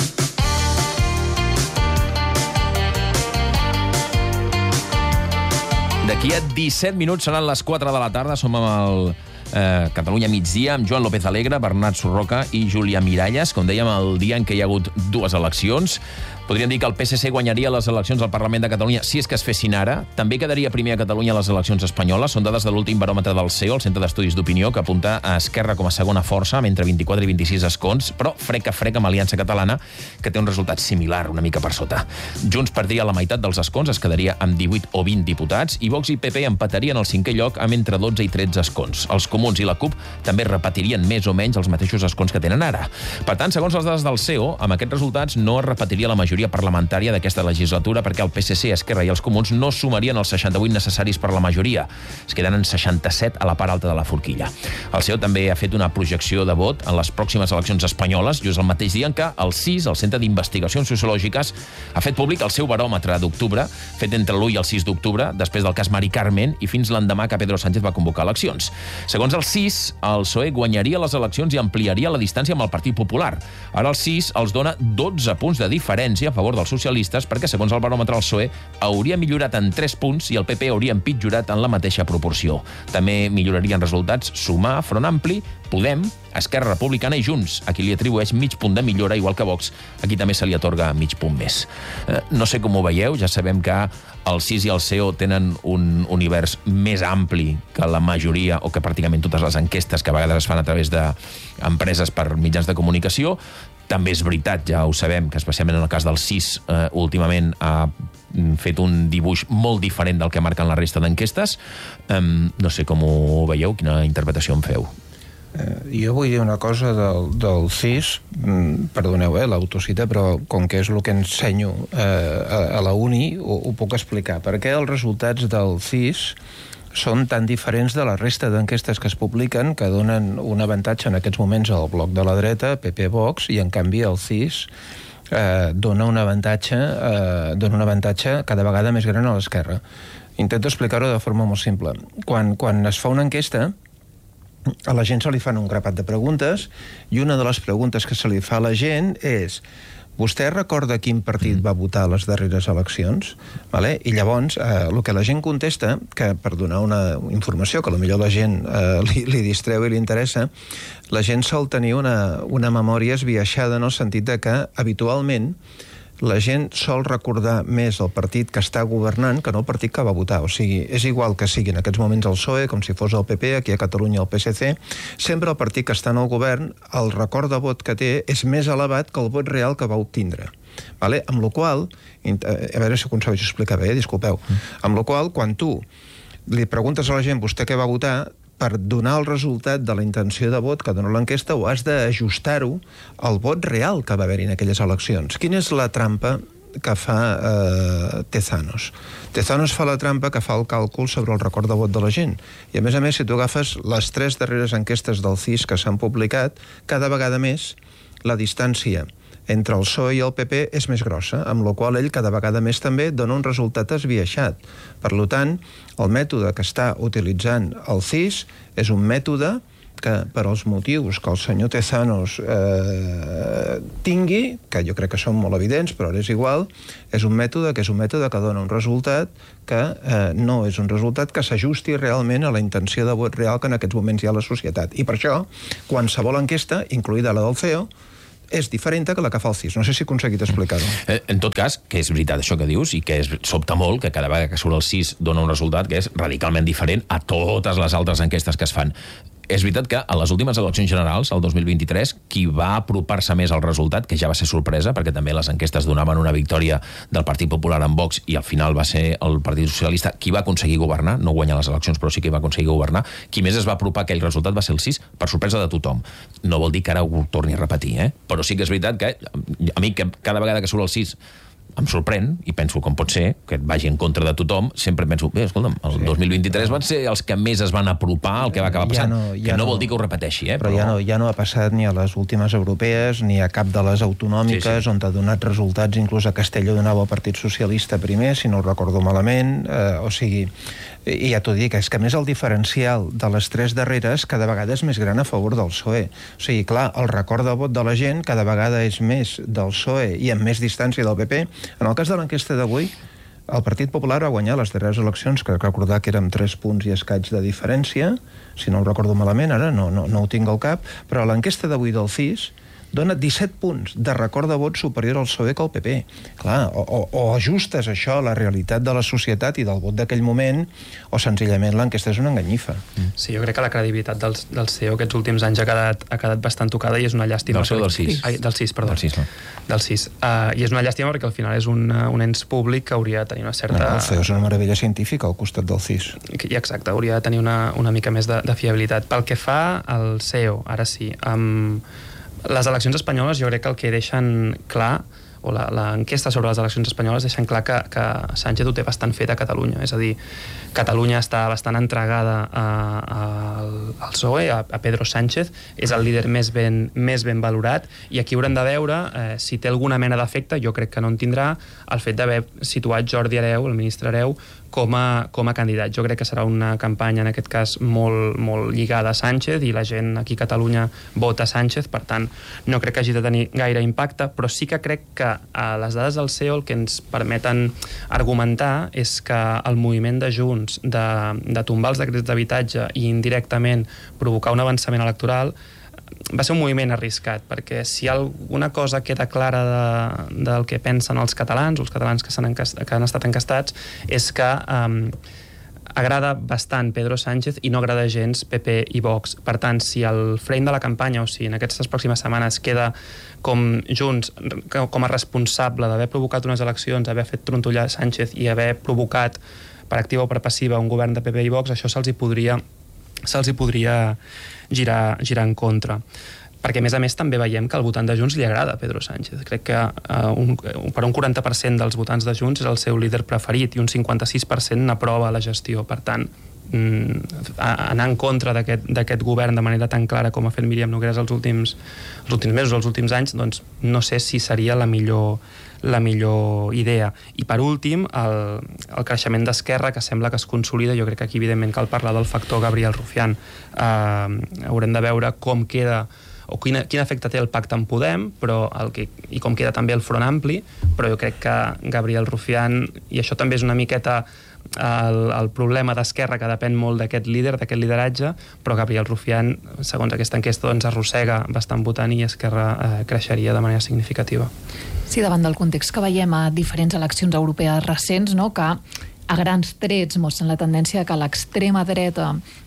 D'aquí a disset minuts seran les quatre de la tarda. Som amb el eh, Catalunya migdia, amb Joan López Alegre, Bernat Surroca i Júlia Miralles. Com dèiem, el dia en què hi ha hagut dues eleccions. Podríem dir que el P S C guanyaria les eleccions al Parlament de Catalunya si és que es fessin ara. També quedaria primer a Catalunya a les eleccions espanyoles. Són dades de l'últim baròmetre del C E O, el Centre d'Estudis d'Opinió, que apunta a Esquerra com a segona força, amb entre vint-i-quatre i vint-i-sis escons, però frec a frec amb Aliança Catalana, que té un resultat similar, una mica per sota. Junts perdria la meitat dels escons, es quedaria amb divuit o vint diputats, i Vox i P P empatarien el cinquè lloc amb entre dotze i tretze escons. Els Comuns i la CUP també repetirien més o menys els mateixos escons que tenen ara. Per tant, segons les dades del C E O, amb aquests resultats no es repetiria la majoria parlamentària d'aquesta legislatura, perquè el P S C, Esquerra i els Comuns no sumarien els seixanta-vuit necessaris per la majoria. Es queden en seixanta-set a la part alta de la forquilla. El C E O també ha fet una projecció de vot en les pròximes eleccions espanyoles, just el mateix dia en què el C I S, el Centre d'Investigacions Sociològiques, ha fet públic el seu baròmetre d'octubre, fet entre l'u i el sis d'octubre, després del cas Mari Carmen, i fins l'endemà que Pedro Sánchez va convocar eleccions. Segons el C I S, el P S O E guanyaria les eleccions i ampliaria la distància amb el Partit Popular. Ara el C I S els dona dotze punts de diferència a favor dels socialistes, perquè, segons el baròmetre, el P S O E hauria millorat en tres punts i el P P hauria empitjorat en la mateixa proporció. També millorarien resultats Sumar, Front Ampli, Podem, Esquerra Republicana i Junts, a qui li atribueix mig punt de millora, igual que Vox, aquí també se li atorga mig punt més. Eh, no sé com ho veieu, ja sabem que el C I S i el C E O tenen un univers més ampli que la majoria, o que pràcticament totes les enquestes que a vegades es fan a través d'empreses per mitjans de comunicació. També és veritat, ja ho sabem, que especialment en el cas del C I S eh, últimament ha fet un dibuix molt diferent del que marquen la resta d'enquestes. Eh, no sé com ho veieu, quina interpretació en feu. Eh, jo vull dir una cosa del, del C I S, mm, perdoneu, eh, l'autocita, però com que és el que ensenyo eh, a, a la uni, ho, ho puc explicar. Perquè els resultats del C I S són tan diferents de la resta d'enquestes que es publiquen, que donen un avantatge en aquests moments al bloc de la dreta, P P Vox, i en canvi el C I S eh, dona un avantatge eh, dona un avantatge cada vegada més gran a l'esquerra. Intento explicar-ho de forma molt simple. Quan, quan es fa una enquesta, a la gent se li fan un grapat de preguntes, i una de les preguntes que se li fa a la gent és: vostè recorda quin partit va votar a les darreres eleccions? Vale? I llavors, eh, el que la gent contesta, que per donar una informació que potser la gent eh, li, li distreu i li interessa, la gent sol tenir una, una memòria esbiaixada, en el sentit de que habitualment la gent sol recordar més el partit que està governant que no el partit que va votar. O sigui, és igual que sigui en aquests moments el P S O E, com si fos el P P, aquí a Catalunya el P S C, sempre el partit que està en el govern, el record de vot que té és més elevat que el vot real que va obtindre. Vale? Amb la qual cosa, a veure si ho aconsegueixo explicar bé, disculpeu, amb la qual cosa, quan tu li preguntes a la gent vostè què va votar, per donar el resultat de la intenció de vot que dona l'enquesta, o has d'ajustar-ho al vot real que va haver-hi en aquelles eleccions. Quina és la trampa que fa eh, Tezanos? Tezanos fa la trampa que fa el càlcul sobre el record de vot de la gent. I a més a més, si tu agafes les tres darreres enquestes del C I S que s'han publicat, cada vegada més la distància entre el P S O E i el P P és més grossa, amb la qual ell cada vegada més també dona un resultat esbiaixat. Per tant, el mètode que està utilitzant el C I S és un mètode que, per als motius que el senyor Tezanos eh, tingui, que jo crec que són molt evidents, però ara és igual, és un mètode que és un mètode que dona un resultat que eh, no és un resultat que s'ajusti realment a la intenció de vot real que en aquests moments hi ha a la societat. I per això, qualsevol enquesta, incloïda la del C E O, és diferent que la que fa el C I S. No sé si he aconseguit explicar-ho. En tot cas, que és veritat això que dius, i que és, sobta molt que cada vegada que surt el C I S dona un resultat que és radicalment diferent a totes les altres enquestes que es fan. És veritat que a les últimes eleccions generals, el dos mil vint-i-tres, qui va apropar-se més al resultat, que ja va ser sorpresa, perquè també les enquestes donaven una victòria del Partit Popular en Vox i al final va ser el Partit Socialista qui va aconseguir governar, no guanyar les eleccions, però sí que va aconseguir governar, qui més es va apropar a aquell resultat va ser el C I S, per sorpresa de tothom. No vol dir que ara ho torni a repetir, eh? Però sí que és veritat que a mi que cada vegada que surt el C I S em sorprèn, i penso com pot ser, que vagi en contra de tothom, sempre penso, bé, escolta'm, el sí. dos mil vint-i-tres van ser els que més es van apropar al que va acabar passant, ja no, ja que no, no vol dir que ho repeteixi, eh? Però, però ja, no, ja no ha passat ni a les últimes europees, ni a cap de les autonòmiques, sí, sí. on ha donat resultats, inclús a Castelló donava el Partit Socialista primer, si no ho recordo malament, eh, o sigui, i ja t'ho dic, és que a més el diferencial de les tres darreres cada vegada és més gran a favor del P S O E. O sigui, clar, el record de vot de la gent cada vegada és més del P S O E i amb més distància del P P. En el cas de l'enquesta d'avui, el Partit Popular va guanyar les darreres eleccions, que recordar que eren tres punts i escaig de diferència, si no ho recordo malament, ara no, no, no ho tinc al cap, però l'enquesta d'avui del C I S dona disset punts de record de vot superior al P S O E que al P P. Clar, o, o, o ajustes això a la realitat de la societat i del vot d'aquell moment, o senzillament l'enquesta és una enganyifa. Sí, jo crec que la credibilitat del, del C E O aquests últims anys ha quedat, ha quedat bastant tocada i és una llàstima. Del C E O del C I S? Ai, del C I S, perdó. Del C I S, no. Del C I S. Uh, I és una llàstima perquè al final és un, un ens públic que hauria de tenir una certa... No, el C E O és una meravella científica al costat del C I S. I exacte, hauria de tenir una, una mica més de, de fiabilitat. Pel que fa al C E O, ara sí, amb... Les eleccions espanyoles jo crec que el que deixen clar, o l'enquesta sobre les eleccions espanyoles deixen clar que, que Sánchez ho té bastant fet a Catalunya. És a dir, Catalunya està bastant entregada a, a, al P S O E, a, a Pedro Sánchez, és el líder més ben, més ben valorat, i aquí haurem de veure eh, si té alguna mena d'efecte, jo crec que no en tindrà, el fet d'haver situat Jordi Hereu, el ministre Hereu, com a, com a candidat. Jo crec que serà una campanya, en aquest cas, molt, molt lligada a Sánchez, i la gent aquí a Catalunya vota Sánchez, per tant, no crec que hagi de tenir gaire impacte, però sí que crec que a les dades del C E O el que ens permeten argumentar és que el moviment de Junts de, de tombar els decrets d'habitatge i indirectament provocar un avançament electoral va ser un moviment arriscat, perquè si alguna cosa queda clara de, del que pensen els catalans, els catalans que, encast, que han estat encastats, és que um, agrada bastant Pedro Sánchez i no agrada gens P P i Vox. Per tant, si el frame de la campanya, o si en aquestes pròximes setmanes queda com Junts com a responsable d'haver provocat unes eleccions, haver fet trontollar Sánchez i haver provocat per activa o per passiva un govern de P P i Vox, això se'ls hi podria se'ls hi podria girar, girar en contra. Perquè, a més a més, també veiem que al votant de Junts li agrada Pedro Sánchez. Crec que uh, un, per un quaranta per cent dels votants de Junts és el seu líder preferit i un cinquanta-sis per cent n'aprova la gestió. Per tant, mm, anar en contra d'aquest govern de manera tan clara com ha fet Míriam Nogueras els últims, els últims mesos, els últims anys, doncs no sé si seria la millor la millor idea. I per últim, el, el creixement d'Esquerra, que sembla que es consolida. Jo crec que aquí evidentment cal parlar del factor Gabriel Rufián. Eh, haurem de veure com queda o quin, quin efecte té el pacte amb Podem, però el que, i com queda també el Front Ampli, però jo crec que Gabriel Rufián, i això també és una miqueta el, el problema d'Esquerra, que depèn molt d'aquest líder, d'aquest lideratge, però Gabriel Rufián, segons aquesta enquesta, doncs arrossega bastant votant i Esquerra eh, creixeria de manera significativa. Sí, davant del context que veiem a diferents eleccions europees recents, no?, que a grans trets mostren la tendència que l'extrema dreta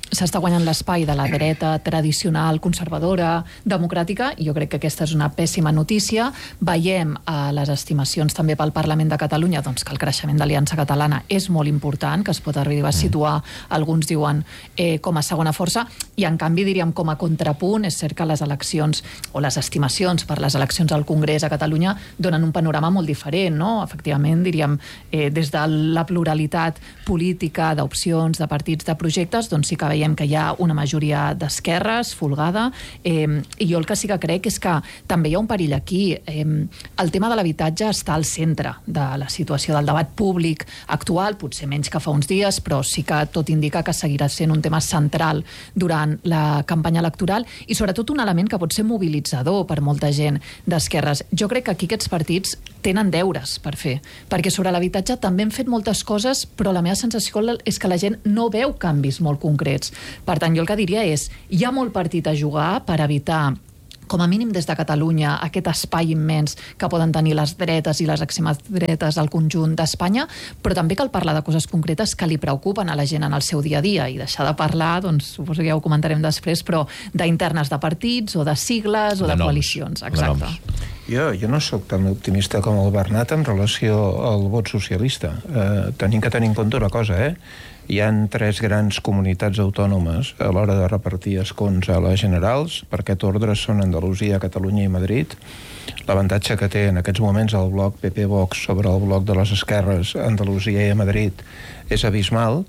s'està guanyant l'espai de la dreta tradicional, conservadora, democràtica, i jo crec que aquesta és una pèssima notícia. Veiem a les estimacions també pel Parlament de Catalunya doncs, que el creixement d'Aliança Catalana és molt important, que es pot arribar a situar, alguns diuen, eh, com a segona força, i en canvi diríem com a contrapunt, és cert que les eleccions o les estimacions per les eleccions al Congrés a Catalunya donen un panorama molt diferent, no? Efectivament, diríem, eh, des de la pluralitat política, d'opcions, de partits, de projectes, doncs sí que veiem que hi ha una majoria d'esquerres, folgada, eh, i jo el que sí que crec és que també hi ha un perill aquí. Eh, el tema de l'habitatge està al centre de la situació del debat públic actual, potser menys que fa uns dies, però sí que tot indica que seguirà sent un tema central durant la campanya electoral i sobretot un element que pot ser mobilitzador per molta gent d'esquerres. Jo crec que aquí aquests partits tenen deures per fer, perquè sobre l'habitatge també hem fet moltes coses, però la meva sensació és que la gent no veu canvis molt concrets. Per tant, jo el que diria és, hi ha molt partit a jugar per evitar, com a mínim des de Catalunya, aquest espai immens que poden tenir les dretes i les extremes dretes al conjunt d'Espanya, però també cal parlar de coses concretes que li preocupen a la gent en el seu dia a dia, i deixar de parlar, doncs suposo que ja ho comentarem després, però d'internes de partits o de sigles o de, de coalicions. Exacte. Jo, jo no sóc tan optimista com el Bernat en relació al vot socialista. Eh, tenim que tenir en compte una cosa, eh? Hi ha tres grans comunitats autònomes a l'hora de repartir escons a les generals. Per aquest ordre són Andalusia, Catalunya i Madrid. L'avantatge que té en aquests moments el bloc P P-Vox sobre el bloc de les esquerres a Andalusia i a Madrid és abismal,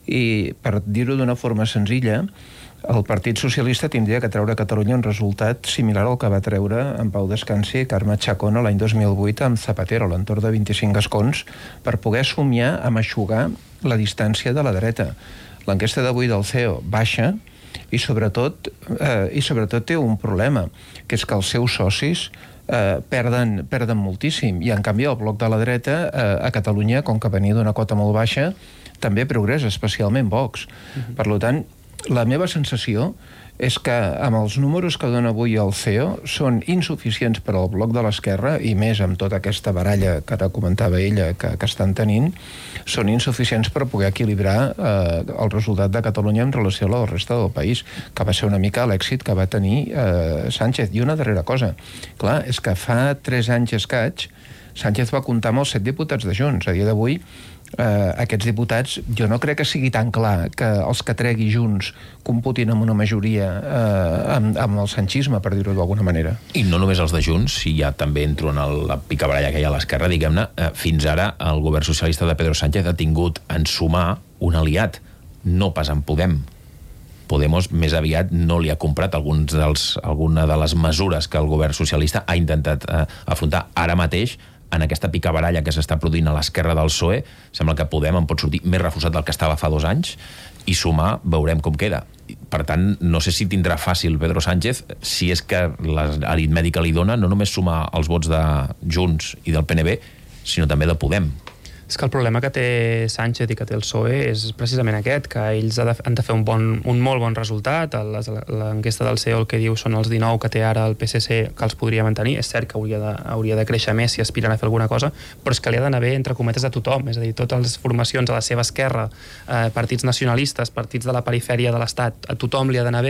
i per dir-ho d'una forma senzilla, el Partit Socialista tindria que treure a Catalunya un resultat similar al que va treure en Pau Descansi i Carme Chacón l'any dos mil vuit amb Zapatero, a l'entorn de vint-i-cinc escons, per poder somiar amb eixugar la distància de la dreta. L'enquesta d'avui del C E O baixa i sobretot, eh, i sobretot té un problema, que és que els seus socis eh, perden, perden moltíssim, i en canvi el bloc de la dreta eh, a Catalunya, com que venia d'una cota molt baixa, també progressa, especialment Vox. Uh-huh. Per tant, la meva sensació és que amb els números que dona avui el C E O són insuficients per al bloc de l'esquerra, i més amb tota aquesta baralla que ara comentava ella que, que estan tenint, són insuficients per poder equilibrar eh, el resultat de Catalunya en relació a la resta del país, que va ser una mica l'èxit que va tenir eh, Sánchez. I una darrera cosa, clar, és que fa tres anys escaig Sánchez va comptar amb els set diputats de Junts. A dia d'avui Uh, aquests diputats, jo no crec que sigui tan clar que els que tregui Junts computin amb una majoria uh, amb, amb el sanchisme, per dir-ho d'alguna manera. I no només els de Junts, si ja també entro en el, la picabaralla que hi ha a l'esquerra, diguem-ne, uh, fins ara el govern socialista de Pedro Sánchez ha tingut en sumar un aliat, no pas en Podem. Podemos més aviat no li ha comprat alguns dels, alguna de les mesures que el govern socialista ha intentat uh, afrontar ara mateix. En aquesta picabaralla que s'està produint a l'esquerra del P S O E, sembla que Podem en pot sortir més reforçat del que estava fa dos anys, i sumar veurem com queda. Per tant, no sé si tindrà fàcil Pedro Sánchez, si és que l'aritmètica li dona no només sumar els vots de Junts i del P N B, sinó també de Podem. És que el problema que té Sánchez i que té el P S O E és precisament aquest, que ells han de fer un, bon, un molt bon resultat. L'enquesta del C E O el que diu són els dinou que té ara el P S C, que els podria mantenir. És cert que hauria de, hauria de créixer més si aspiren a fer alguna cosa, però és que li ha d'anar bé, entre cometes, a tothom. És a dir, totes les formacions a la seva esquerra, eh, partits nacionalistes, partits de la perifèria de l'Estat, a tothom li ha d'anar bé,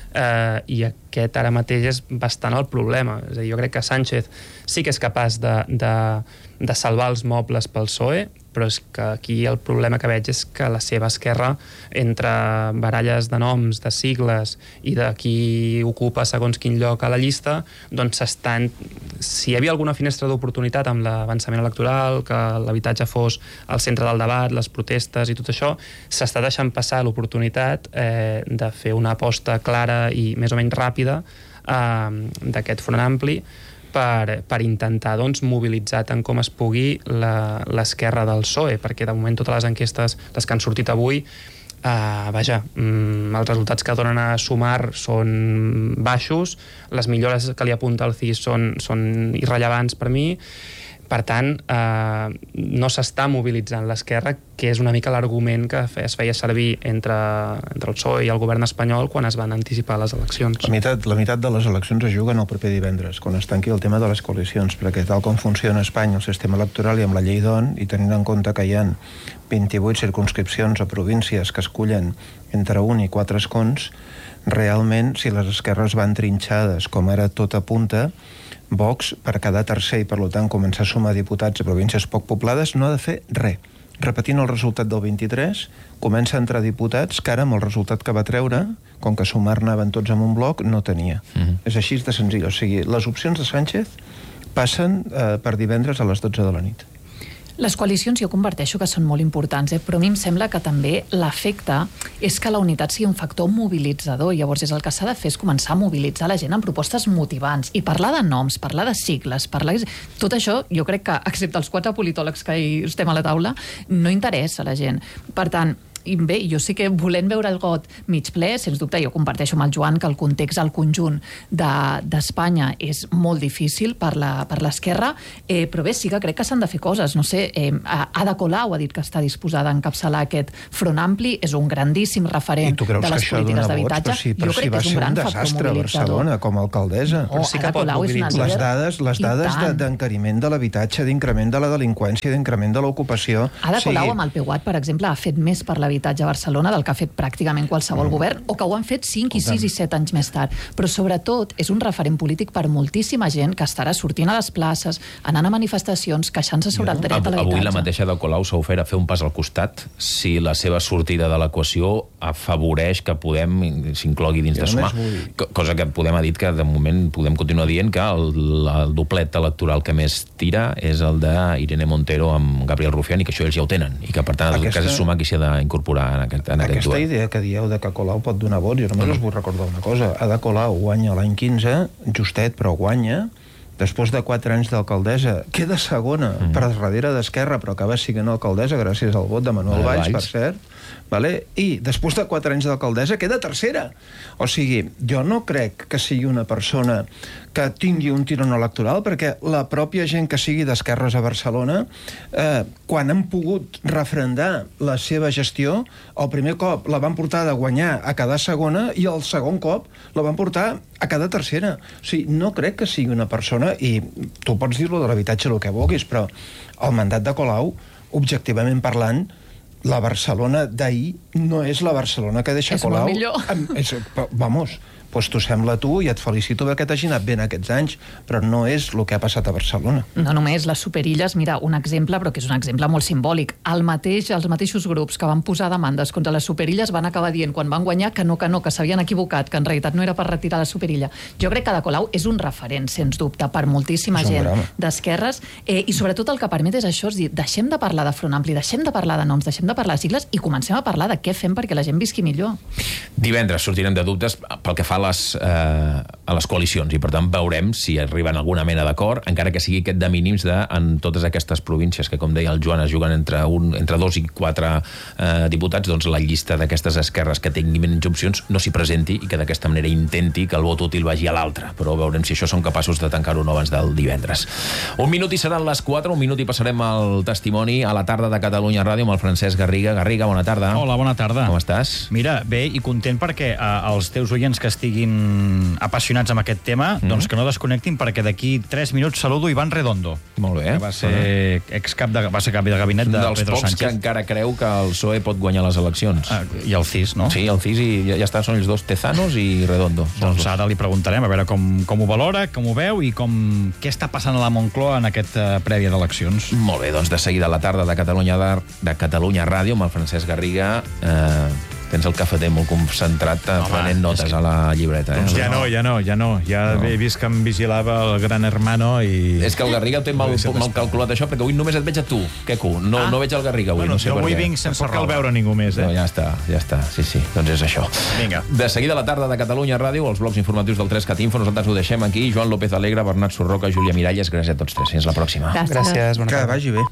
eh, i aquest ara mateix és bastant el problema. És a dir, jo crec que Sánchez sí que és capaç de, de, de salvar els mobles pel P S O E, però és que aquí el problema que veig és que la seva esquerra, entre baralles de noms, de sigles i de qui ocupa segons quin lloc a la llista, doncs s'estan... Si hi havia alguna finestra d'oportunitat amb l'avançament electoral, que l'habitatge fos al centre del debat, les protestes i tot això, s'està deixant passar l'oportunitat eh, de fer una aposta clara i més o menys ràpida eh, d'aquest front ampli, per, per intentar doncs, mobilitzar tant com es pugui l'esquerra del P S O E, perquè de moment totes les enquestes, les que han sortit avui, uh, vaja, mm, els resultats que donen a Sumar són baixos, les millores que li apunta el C I S són, són irrellevants per mi, Per tant, eh, no s'està mobilitzant l'esquerra, que és una mica l'argument que es feia servir entre, entre el P S O E i el govern espanyol quan es van anticipar les eleccions. La meitat, la meitat de les eleccions es juguen el proper divendres, quan es tanqui el tema de les coalicions, perquè tal com funciona a Espanya el sistema electoral i amb la llei d'O N, i tenint en compte que hi ha vint-i-vuit circumscripcions o províncies que escullen entre un i quatre escons, realment, si les esquerres van trinxades, com ara tot apunta, Vox, per quedar tercer i, per tant, començar a sumar diputats a províncies poc poblades, no ha de fer res. Repetint el resultat del vint-i-tres, comença a entrar diputats que ara, amb el resultat que va treure, com que sumar anaven tots en un bloc, no tenia. Mm-hmm. És així de senzill. O sigui, les opcions de Sánchez passen eh, per divendres a les dotze de la nit. Les coalicions jo converteixo que són molt importants, eh? Però a mi em sembla que també l'efecte és que la unitat sigui un factor mobilitzador. Llavors, és el que s'ha de fer és començar a mobilitzar la gent amb propostes motivants i parlar de noms, parlar de sigles, parlar... Tot això, jo crec que, excepte els quatre politòlegs que hi estem a la taula, no interessa a la gent. Per tant, i bé, jo sí que volent veure el got mig ple, sens dubte, jo comparteixo amb el Joan que el context al conjunt d'Espanya de, és molt difícil per l'esquerra, eh, però bé, sí que crec que s'han de fer coses. No sé, eh, Ada Colau ha dit que està disposada a encapçalar aquest front ampli, és un grandíssim referent de les polítiques d'habitatge. Sí, però si va ser un desastre a Barcelona com a alcaldessa. Oh, sí que Ada Colau és una líder. Les dades, les dades d'encariment de, de l'habitatge, d'increment de la delinqüència, d'increment de l'ocupació... Ada Colau amb el P U A T, per exemple, ha fet més per l'habitatge a Barcelona del que ha fet pràcticament qualsevol mm. govern, o que ho han fet cinc i sis i set anys més tard. Però sobretot és un referent polític per moltíssima gent que estarà sortint a les places, anant a manifestacions, queixant-se sobre el dret a l'habitatge. Avui la mateixa de Colau s'ha ofert a fer un pas al costat si la seva sortida de l'equació afavoreix que podem s'inclogui dins de sumar. Cosa que Podem ha dit que de moment podem continuar dient que el, el doblet electoral que més tira és el d'Irene Montero amb Gabriel Rufián, i que això ells ja ho tenen, i que per tant el cas és sumar qui s'ha d'incorporar en aquest, en aquest Aquesta idea que dieu de que Colau pot donar vots, jo només mm. us vull recordar una cosa. Ada Colau guanya l'any quinze, justet, però guanya. Després de quatre anys d'alcaldessa, queda segona mm. per darrere d'Esquerra, però acaba sent alcaldessa gràcies al vot de Manuel Valls, Valls, per cert. Vale? I després de quatre anys d'alcaldessa queda tercera. O sigui, jo no crec que sigui una persona que tingui un tirón electoral, perquè la pròpia gent que sigui d'esquerres a Barcelona, eh, quan han pogut refrendar la seva gestió, el primer cop la van portar de guanyar a quedar segona i el segon cop la van portar a quedar tercera. O sigui, no crec que sigui una persona, i tu pots dir-lo de l'habitatge el que vulguis, però el mandat de Colau, objectivament parlant, la Barcelona d'ahir no és la Barcelona que deixa és Colau. És molt millor. És, vamos, doncs t'ho sembla tu, i et felicito perquè t'hagi anat bé en aquests anys, però no és el que ha passat a Barcelona. No només les superilles, mira, un exemple, però que és un exemple molt simbòlic. El mateix, els mateixos grups que van posar demandes contra les superilles van acabar dient, quan van guanyar, que no, que no, que s'havien equivocat, que en realitat no era per retirar la superilla. Jo crec que Ada Colau és un referent, sens dubte, per moltíssima gent d'esquerres, eh, i sobretot el que permet és això, és dir, deixem de parlar de front ampli, deixem de parlar de noms, deixem de parlar de sigles i comencem a parlar de què fem perquè la gent visqui millor. Divendres sortirem de dubtes pel que fa a les, eh, a les coalicions, i per tant veurem si arriben a alguna mena d'acord, encara que sigui aquest de mínims de, en totes aquestes províncies que, com deia el Joan, es juguen entre, un, entre dos i quatre eh, diputats, doncs la llista d'aquestes esquerres que tinguin menys opcions no s'hi presenti i que d'aquesta manera intenti que el vot útil vagi a l'altre, però veurem si això són capaços de tancar-ho no abans del divendres. Un minut i seran les quatre, un minut i passarem al testimoni a la tarda de Catalunya Ràdio amb el Francesc Garriga. Garriga, bona tarda. Hola, bona tarda. Com estàs? Mira, bé i content perquè eh, els teus oients que estiguin apassionats amb aquest tema, mm. doncs que no desconnectin, perquè d'aquí tres minuts saludo Iván Redondo. Molt bé. Que va ser excap de, va ser cap de gabinet de Pedro Sánchez. Dels pocs que encara creu que el P S O E pot guanyar les eleccions. Ah, I el C I S, no? Sí, el C I S, i ja, ja està, són els dos Tezanos i Redondo. Doncs ara li preguntarem a veure com, com ho valora, com ho veu i com, què està passant a la Moncloa en aquest uh, prèvia d'eleccions. Molt bé, doncs de seguida a la tarda de Catalunya, de, de Catalunya Ràdio amb el Francesc Garriga. Eh, tens el cafeter molt concentrat, Home, prenent notes que... a la llibreta. Eh? Doncs ja no, ja no, ja no. Ja no. He vist que em vigilava el gran hermano i... És que el Garriga té mal, mal calculat això, perquè avui només et veig a tu, Queco. No, ah. no veig el Garriga avui, bueno, no sé per què. Jo avui vinc sense cal veure ningú més, eh? No, ja està, ja està, sí, sí, doncs és això. Vinga. De seguida a la tarda de Catalunya Ràdio, els blocs informatius del tres cat info, nosaltres ho deixem aquí. Joan López Alegre, Bernat Surroca, Júlia Miralles, gràcies a tots tres. Fins la pròxima. Gràcies. Gràcies, bona tarda. Que vagi bé.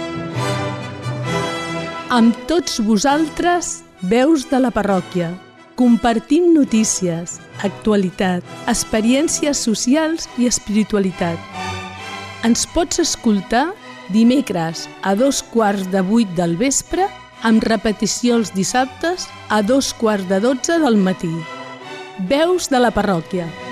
Amb tots vosaltres, veus de la parròquia. Compartim notícies, actualitat, experiències socials i espiritualitat. Ens pots escoltar dimecres a dos quarts de vuit del vespre, amb repetició els dissabtes a dos quarts de dotze del matí. Veus de la parròquia.